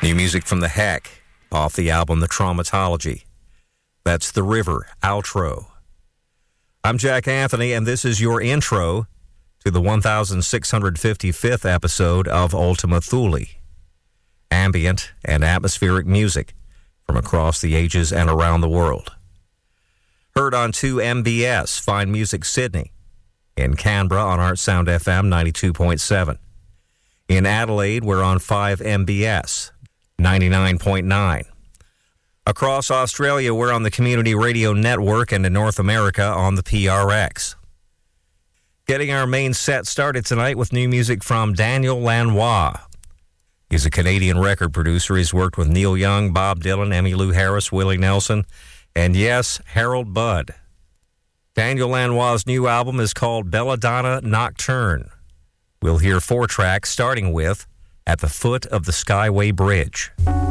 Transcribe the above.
New music from The Heck off the album The Traumatology. That's The River outro. I'm Jack Anthony, and this is your intro to the 1655th episode of Ultima Thule. Ambient and atmospheric music from across the ages and around the world. Heard on 2MBS, Fine Music Sydney. In Canberra on Art Sound FM 92.7. In Adelaide, we're on 5MBS 99.9. Across Australia, we're on the Community Radio Network, and in North America on the PRX. Getting our main set started tonight with new music from Daniel Lanois. He's a Canadian record producer. He's worked with Neil Young, Bob Dylan, Emmylou Harris, Willie Nelson, and yes, Harold Budd. Daniel Lanois' new album is called Belladonna Nocturne. We'll hear 4 tracks, starting with At the Foot of the Skyway Bridge.